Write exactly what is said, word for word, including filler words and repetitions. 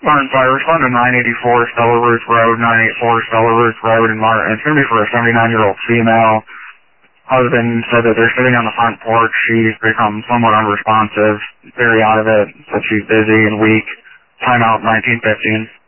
Martin Fire, respond to nine eighty-four Stella Ruth Road, nine eighty-four Stella Ruth Road in Martin. It's going to be for a seventy-nine-year-old female. Husband said that they're sitting on the front porch. She's become somewhat unresponsive, very out of it, said she's busy and weak. Timeout nineteen fifteen.